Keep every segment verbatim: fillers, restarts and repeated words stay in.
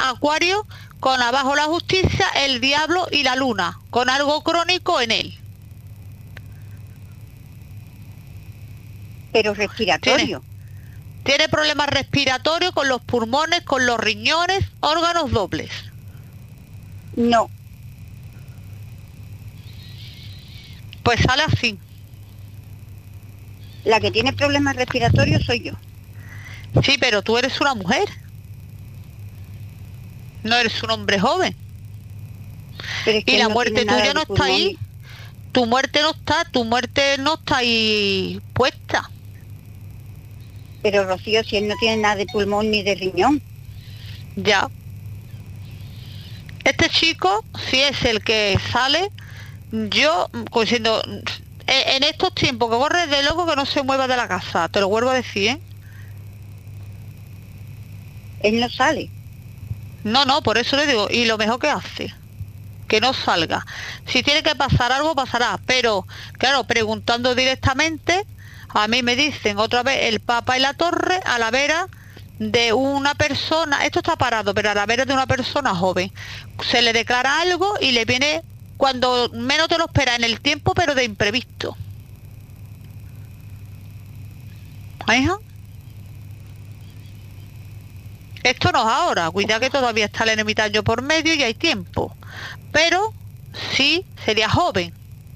Acuario con abajo la justicia, el diablo y la luna, con algo crónico en él. Pero respiratorio. Tiene, tiene problemas respiratorios con los pulmones, con los riñones, órganos dobles. No. Pues sale así. La que tiene problemas respiratorios soy yo. Sí, pero tú eres una mujer. No eres un hombre joven. Pero es que y la no muerte tiene nada tuya de no está pulmón. ahí. Tu muerte no está, tu muerte no está ahí puesta. Pero Rocío, si él no tiene nada de pulmón ni de riñón. Ya. Este chico, si es el que sale, yo, pues siendo, en estos tiempos que corre de loco, que no se mueva de la casa, te lo vuelvo a decir, ¿eh? Él no sale. No, no, por eso le digo, y lo mejor que hace, que no salga. Si tiene que pasar algo, pasará, pero, claro, preguntando directamente, a mí me dicen otra vez el Papa y la Torre a la vera de una persona, esto está parado, pero a la vera de una persona joven. Se le declara algo y le viene cuando menos te lo espera en el tiempo, pero de imprevisto. ¿Hija? Esto no es ahora, cuidado que todavía está el ermitaño por medio y hay tiempo. Pero sí sería joven.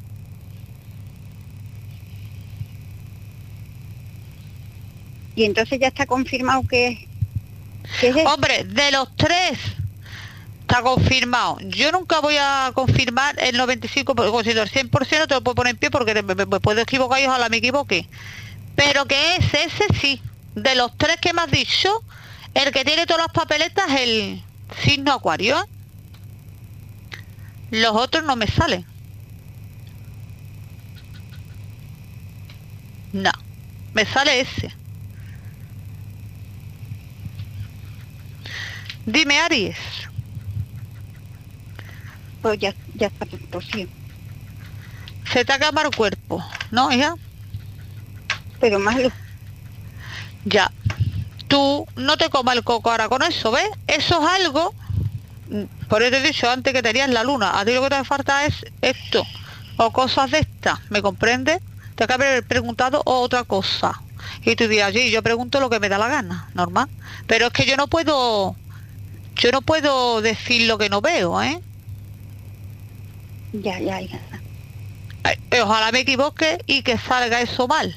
Y entonces ya está confirmado que, que es él. Hombre, de los tres está confirmado. Yo nunca voy a confirmar el noventa y cinco por ciento, si el cien por ciento te lo puedo poner en pie porque me, me, me puedo equivocar y ojalá me equivoque. Pero que es ese sí. De los tres que me has dicho, el que tiene todas las papeletas es el signo Acuario, ¿eh? Los otros no me salen. No, me sale ese. Dime, Aries. Pues ya, ya está, Rocío. Se te acaba el cuerpo, ¿no, hija? Pero malo. Ya. Tú no te comas el coco ahora con eso, ¿ves? Eso es algo, por eso te he dicho antes que tenías la luna. A ti lo que te hace falta es esto, o cosas de estas, ¿me comprendes? Te acabo de haber preguntado otra cosa. Y tú dirás, sí, yo pregunto lo que me da la gana, normal. Pero es que yo no puedo, yo no puedo decir lo que no veo, ¿eh? Ya, ya, ya. Eh, Ojalá me equivoque y que salga eso mal.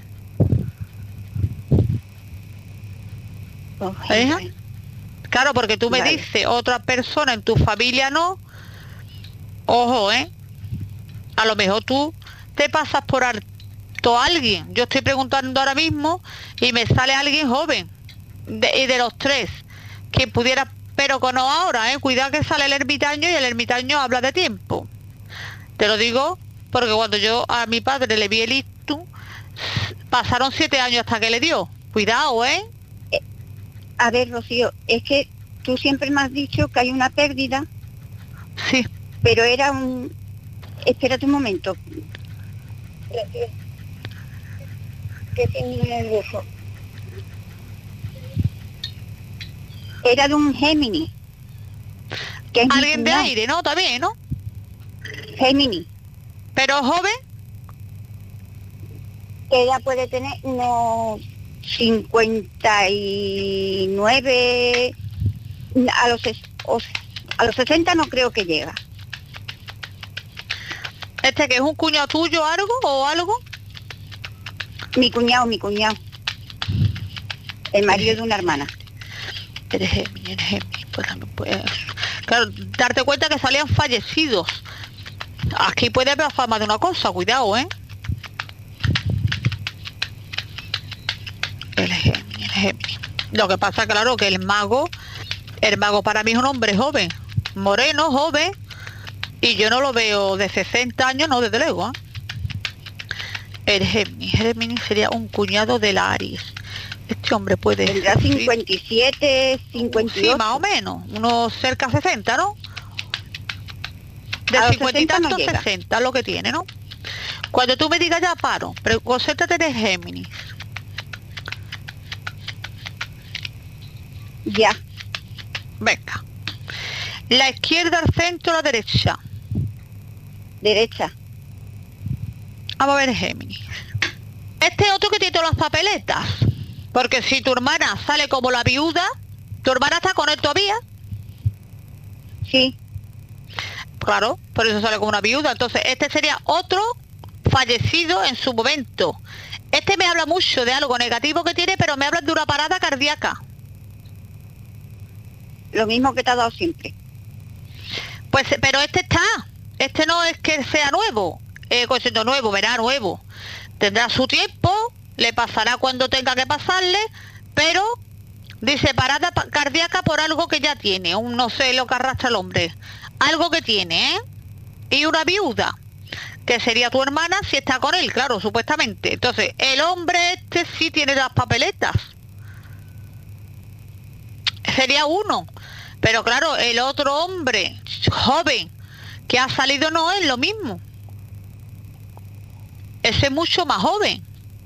Oh, ¿Eh? ay, Claro, porque tú me vale. dices, otra persona en tu familia no. Ojo, ¿eh? A lo mejor tú te pasas por alto a alguien. Yo estoy preguntando ahora mismo y me sale alguien joven. De, y de los tres, que pudiera, pero que no ahora, ¿eh? Cuidado que sale el ermitaño y el ermitaño habla de tiempo. Te lo digo porque cuando yo a mi padre le vi el ictus, pasaron siete años hasta que le dio. Cuidado, ¿eh? A ver, Rocío, es que tú siempre me has dicho que hay una pérdida, Sí. pero era un... Espérate un momento. ¿Qué signo es eso? Era de un Géminis. Que es mi Alguien de cuñado. aire, ¿no? También, ¿no? Géminis. Pero joven. Que ella puede tener unos cincuenta y nueve, a los, ses- o- a los sesenta no creo que llega. Este que es un cuñado tuyo, algo o algo. Mi cuñado, mi cuñado. El marido de una hermana. Eres Géminis, eres Géminis, pues también puede... Claro, darte cuenta que salían fallecidos. Aquí puede haber fama de una cosa, cuidado, ¿eh? Eres Géminis, eres Géminis. Lo que pasa, claro, que el mago, el mago para mí es un hombre joven, moreno, joven, y yo no lo veo de sesenta años, no, desde luego, ¿eh? El Géminis, Géminis sería un cuñado de la Aries. Este hombre puede Tendrá ser, sí, cincuenta y siete, cincuenta y sí, ocho. más o menos, unos cerca de sesenta, ¿no? De A los cincuenta y sesenta no tantos, llega. sesenta, lo que tiene, ¿no? Cuando tú me digas ya paro, pero concéntrate en el Géminis. Ya. Venga. ¿La izquierda, al centro o la derecha? Derecha. Vamos a ver, Géminis. Este es otro que tiene todas las papeletas. Porque si tu hermana sale como la viuda, ¿tu hermana está con él todavía? Sí. Claro, por eso sale como una viuda. Entonces, este sería otro fallecido en su momento. Este me habla mucho de algo negativo que tiene, pero me habla de una parada cardíaca. Lo mismo que te ha dado siempre. Pues, pero este está. Este no es que sea nuevo. Eh, siendo nuevo, verá nuevo. Tendrá su tiempo, le pasará cuando tenga que pasarle, pero dice parada cardíaca por algo que ya tiene. Un no sé lo que arrastra el hombre. Algo que tiene, ¿eh? Y una viuda, que sería tu hermana si está con él, claro, supuestamente. Entonces, el hombre este sí tiene las papeletas. Sería uno. Pero claro, el otro hombre joven que ha salido no es lo mismo. Ese es mucho más joven.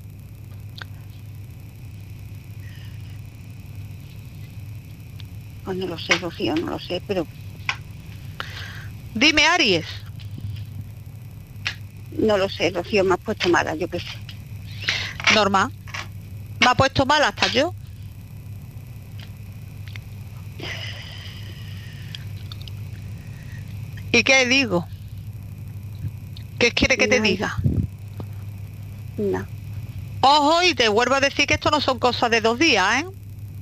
Pues no lo sé, Rocío, no lo sé, pero... Dime, Aries. No lo sé, Rocío, me has puesto mala, yo qué sé. Normal. Me ha puesto mala hasta yo. ¿Y qué digo? ¿Qué quiere que No. te diga? No. Ojo, y te vuelvo a decir que esto no son cosas de dos días, ¿eh?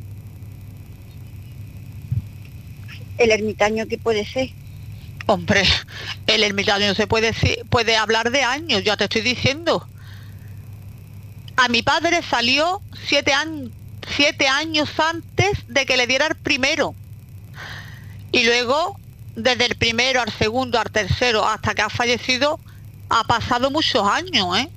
El ermitaño, ¿qué puede ser? Hombre, el ermitaño no se puede, puede hablar de años, ya te estoy diciendo. A mi padre salió siete años, siete años antes de que le diera el primero. Y luego, desde el primero al segundo, al tercero, hasta que ha fallecido, ha pasado muchos años, ¿eh?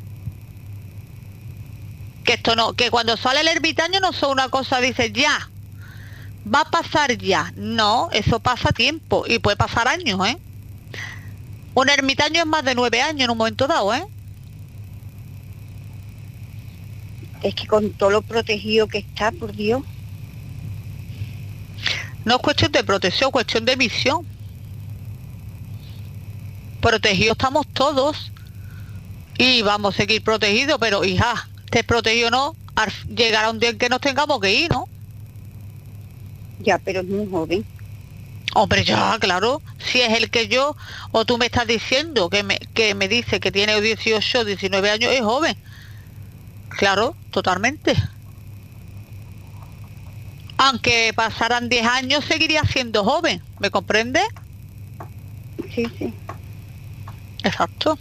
Que esto no, que cuando sale el ermitaño no son una cosa, dices, ya, va a pasar ya. No, eso pasa tiempo y puede pasar años, ¿eh? Un ermitaño es más de nueve años en un momento dado, ¿eh? Es que con todo lo protegido que está, por Dios. No es cuestión de protección, es cuestión de misión. Protegidos estamos todos y vamos a seguir protegidos, pero hija, estés protegido o no, llegará un día en que nos tengamos que ir, ¿no? Ya, pero es muy joven. Hombre, ya, claro, si es el que yo, o tú me estás diciendo que me, que me dice que tiene dieciocho, diecinueve años, es joven. Claro, totalmente. Aunque pasaran diez años, seguiría siendo joven, ¿me comprende? Sí, sí. Exacto.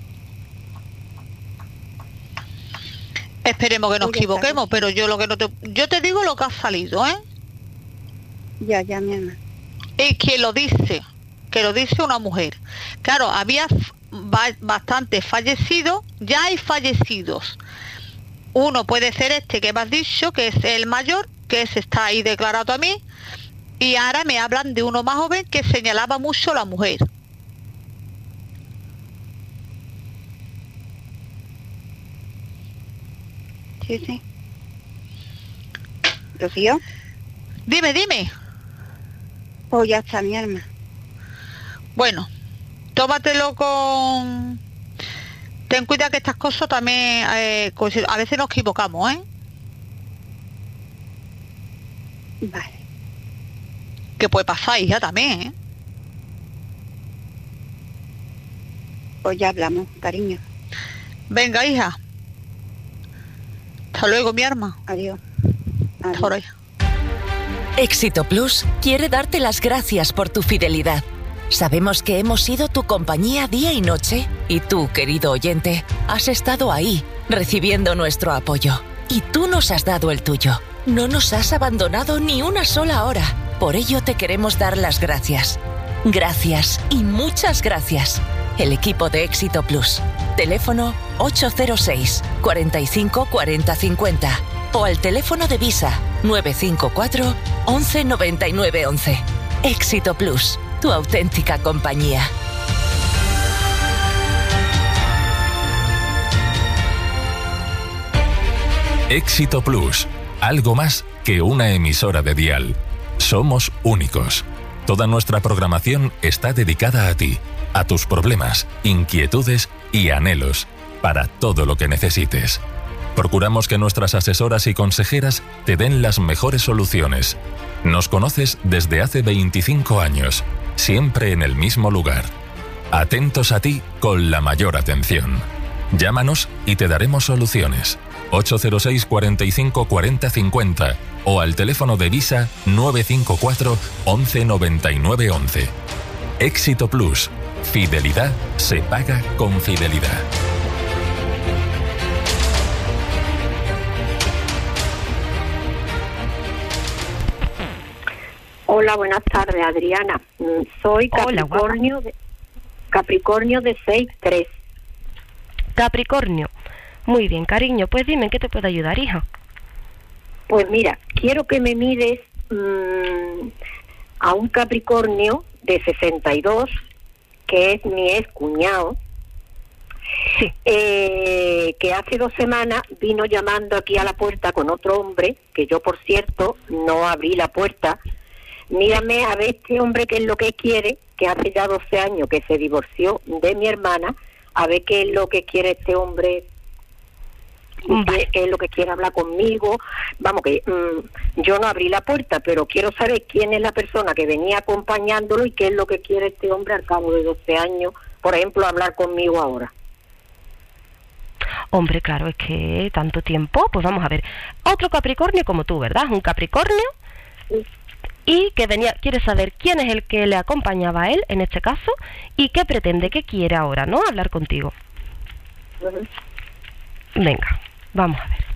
Esperemos que nos equivoquemos, pero yo lo que no te, yo te digo lo que ha salido, ¿eh? Ya, ya, mi hermana. Y que lo dice, que lo dice una mujer. Claro, había bastantes fallecidos, ya hay fallecidos. Uno puede ser este que me has dicho, que es el mayor, que ese está ahí declarado también, y ahora me hablan de uno más joven que señalaba mucho a la mujer. Sí, sí. ¿Rocío? Dime, dime. Pues ya está, mi hermana. Bueno, tómatelo con... Ten cuidado que estas cosas también, eh, a veces nos equivocamos, ¿eh? Vale. Que puede pasar, hija, también, ¿eh? Pues ya hablamos, cariño. Venga, hija. Hasta luego, mi arma. Adiós. Hasta ahora, hija. Éxito Plus quiere darte las gracias por tu fidelidad. Sabemos que hemos sido tu compañía día y noche y tú, querido oyente, has estado ahí, recibiendo nuestro apoyo. Y tú nos has dado el tuyo. No nos has abandonado ni una sola hora. Por ello te queremos dar las gracias. Gracias y muchas gracias. El equipo de Éxito Plus. Teléfono ocho cero seis, cuarenta y cinco, cuarenta, cincuenta o al teléfono de Visa nueve cinco cuatro, once, noventa y nueve, once. Éxito Plus, tu auténtica compañía. Éxito Plus, algo más que una emisora de dial. Somos únicos. Toda nuestra programación está dedicada a ti, a tus problemas, inquietudes y anhelos, para todo lo que necesites. Procuramos que nuestras asesoras y consejeras te den las mejores soluciones. Nos conoces desde hace veinticinco años, siempre en el mismo lugar. Atentos a ti con la mayor atención. Llámanos y te daremos soluciones. ocho cero seis, cuarenta y cinco, cuarenta, cincuenta o al teléfono de Visa nueve cinco cuatro, once, noventa y nueve, once. Éxito Plus. Fidelidad se paga con fidelidad. Hola, buenas tardes, Adriana. Soy Capricornio, Hola, de, Capricornio de seis tres. Capricornio. Muy bien, cariño. Pues dime, ¿en qué te puedo ayudar, hija? Pues mira, quiero que me mires mmm, a un Capricornio de sesenta y dos, que es mi ex cuñado, sí. eh, que hace dos semanas vino llamando aquí a la puerta con otro hombre, que yo, por cierto, no abrí la puerta. Mírame a ver este hombre qué es lo que quiere, que hace ya doce años que se divorció de mi hermana, a ver qué es lo que quiere este hombre, qué, qué es lo que quiere hablar conmigo. Vamos, que mmm, yo no abrí la puerta, pero quiero saber quién es la persona que venía acompañándolo y qué es lo que quiere este hombre al cabo de doce años, por ejemplo, hablar conmigo ahora. Hombre, claro, es que tanto tiempo, pues vamos a ver. Otro Capricornio como tú, ¿verdad? Un Capricornio... Sí. Y que venía, quiere saber quién es el que le acompañaba a él, en este caso, y qué pretende, qué quiere ahora, ¿no? Hablar contigo. Uh-huh. Venga, vamos a ver.